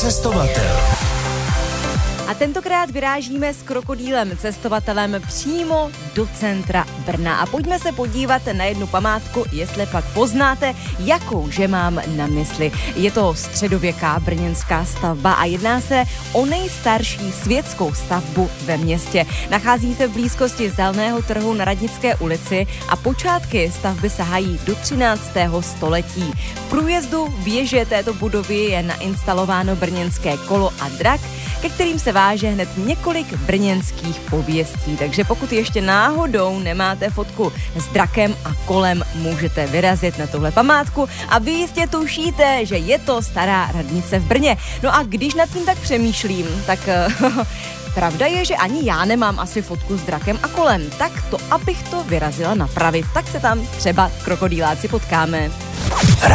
cestovatel. A tentokrát vyrážíme s krokodýlem cestovatelem přímo do centra Brna. A pojďme se podívat na jednu památku, jestli pak poznáte, jakou že mám na mysli. Je to středověká brněnská stavba a jedná se o nejstarší světskou stavbu ve městě. Nachází se v blízkosti Zeleného trhu na Radnické ulici a počátky stavby sahají do 13. století. V průjezdu věže této budovy je nainstalováno brněnské kolo a drak, ke kterým se váže hned několik brněnských pověstí. Takže pokud ještě náhodou nemáte fotku s drakem a kolem, můžete vyrazit na tuhle památku a vy jistě tušíte, že je to stará radnice v Brně. No a když nad tím tak přemýšlím, tak pravda je, že ani já nemám asi fotku s drakem a kolem. Tak to, abych to vyrazila napravit, tak se tam třeba krokodýláci potkáme.